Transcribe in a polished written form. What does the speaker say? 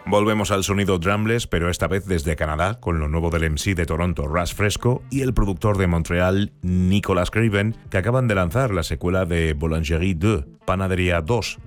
Volvemos al sonido drumless, pero esta vez desde Canadá, con lo nuevo del MC de Toronto, Russ Fresco, y el productor de Montreal, Nicolas Craven, que acaban de lanzar la secuela de Boulangerie 2, Panadería 2,